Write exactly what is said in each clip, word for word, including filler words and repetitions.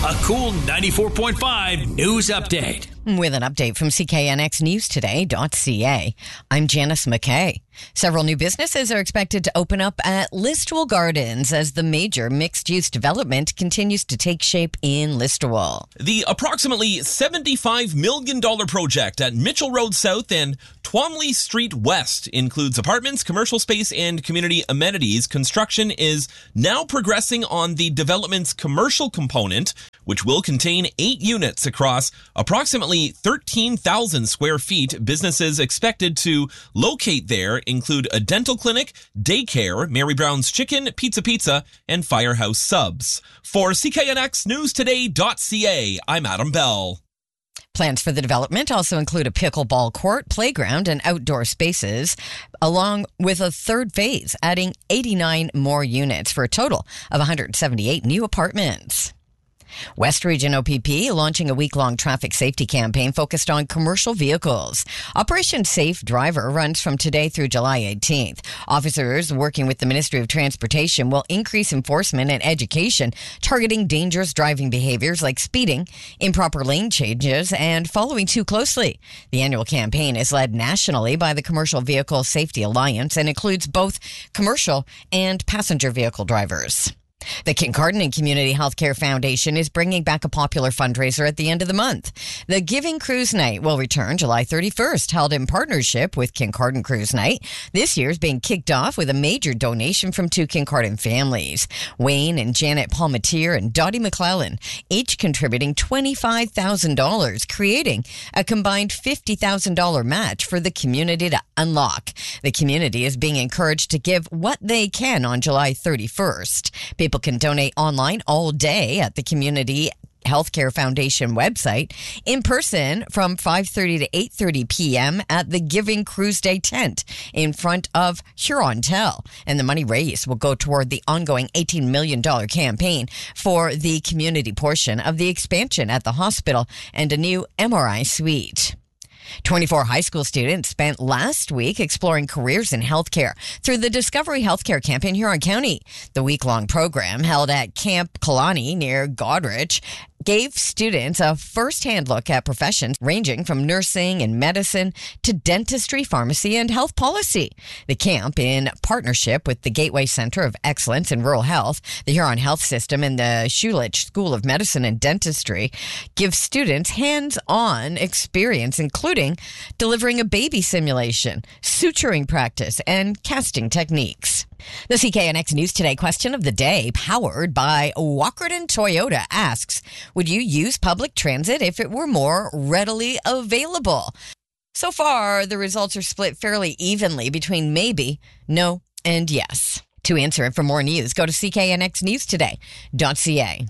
A cool ninety-four point five news update. With an update from C K N X News Today dot C A, I'm Janice McKay. Several new businesses are expected to open up at Listowel Gardens as the major mixed-use development continues to take shape in Listowel. The approximately seventy-five million dollars project at Mitchell Road South and Twomley Street West includes apartments, commercial space, and community amenities. Construction is now progressing on the development's commercial component, which will contain eight units across approximately thirteen thousand square feet. Businesses expected to locate there include a dental clinic, daycare, Mary Brown's Chicken, Pizza Pizza, and Firehouse Subs. For C K N X News Today dot C A, I'm Adam Bell. Plans for the development also include a pickleball court, playground, and outdoor spaces, along with a third phase, adding eighty-nine more units for a total of one hundred seventy-eight new apartments. West Region O P P launching a week-long traffic safety campaign focused on commercial vehicles. Operation Safe Driver runs from today through July eighteenth. Officers working with the Ministry of Transportation will increase enforcement and education, targeting dangerous driving behaviors like speeding, improper lane changes, and following too closely. The annual campaign is led nationally by the Commercial Vehicle Safety Alliance and includes both commercial and passenger vehicle drivers. The Kincardine and Community Healthcare Foundation is bringing back a popular fundraiser at the end of the month. The Giving Cruise Night will return July thirty-first, held in partnership with Kincardine Cruise Night. This year is being kicked off with a major donation from two Kincardine families, Wayne and Janet Palmatier and Dottie McClellan, each contributing twenty-five thousand dollars, creating a combined fifty thousand dollars match for the community to unlock. The community is being encouraged to give what they can on July thirty-first. People can donate online all day at the Community Healthcare Foundation website, in person from five thirty to eight thirty p.m. at the Giving Cruise Day tent in front of Hurontel. And the money raised will go toward the ongoing eighteen million dollars campaign for the community portion of the expansion at the hospital and a new M R I suite. twenty-four high school students spent last week exploring careers in healthcare through the Discovery Healthcare Camp in Huron County. The week-long program, held at Camp Kalani near Goderich, gave students a first-hand look at professions ranging from nursing and medicine to dentistry, pharmacy, and health policy. The camp, in partnership with the Gateway Center of Excellence in Rural Health, the Huron Health System, and the Schulich School of Medicine and Dentistry, gives students hands-on experience, including delivering a baby simulation, suturing practice, and casting techniques. The C K N X News Today question of the day, powered by Walkerton Toyota, asks, would you use public transit if it were more readily available? So far, the results are split fairly evenly between maybe, no, and yes. To answer and for more news, go to C K N X News Today dot C A.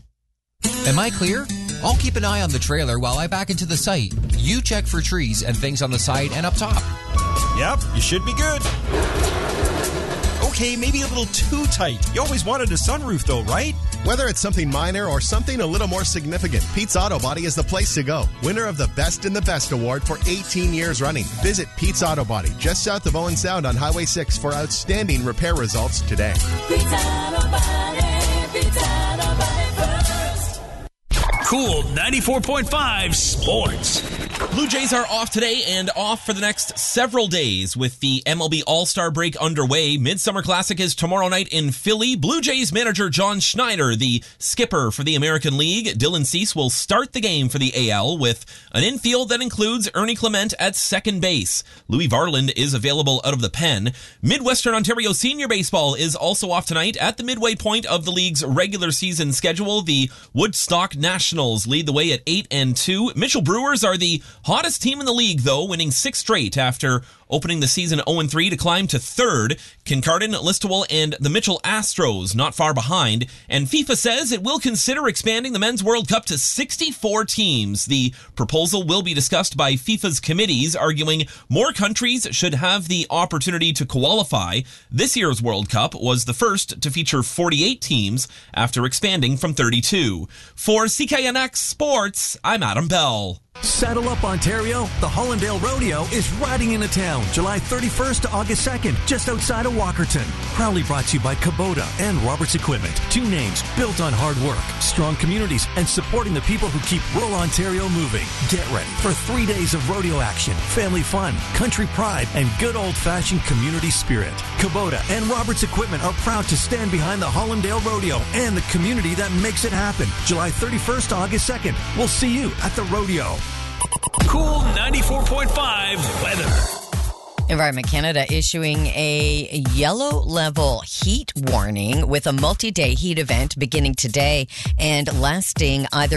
Am I clear? I'll keep an eye on the trailer while I back into the site. You check for trees and things on the side and up top. Yep, you should be good. Okay, maybe a little too tight. You always wanted a sunroof though, right? Whether it's something minor or something a little more significant, Pete's Auto Body is the place to go. Winner of the Best in the Best award for eighteen years running. Visit Pete's Auto Body just south of Owen Sound on Highway six for outstanding repair results today. Pete's Auto Body, Pete's Auto Body first. Cool ninety-four point five Sports. Blue Jays are off today and off for the next several days with the M L B All-Star break underway. Midsummer Classic is tomorrow night in Philly. Blue Jays manager John Schneider, the skipper for the American League, Dylan Cease, will start the game for the A L with an infield that includes Ernie Clement at second base. Louis Varland is available out of the pen. Midwestern Ontario Senior Baseball is also off tonight at the midway point of the league's regular season schedule. The Woodstock Nationals lead the way at eight and two. Mitchell Brewers are the hottest team in the league, though, winning six straight after opening the season oh and three to climb to third. Kincardine, Listowel, and the Mitchell Astros not far behind. And FIFA says it will consider expanding the Men's World Cup to sixty-four teams. The proposal will be discussed by FIFA's committees, arguing more countries should have the opportunity to qualify. This year's World Cup was the first to feature forty-eight teams after expanding from thirty-two. For C K N X Sports, I'm Adam Bell. Saddle up, Ontario. The Hollandale Rodeo is riding into town July thirty-first to August second, just outside of Walkerton. Proudly brought to you by Kubota and Roberts Equipment. Two names built on hard work, strong communities, and supporting the people who keep rural Ontario moving. Get ready for three days of rodeo action, family fun, country pride, and good old-fashioned community spirit. Kubota and Roberts Equipment are proud to stand behind the Hollandale Rodeo and the community that makes it happen. July thirty-first to August second. We'll see you at the rodeo. Cool ninety-four point five weather. Environment Canada issuing a yellow level heat warning with a multi-day heat event beginning today and lasting either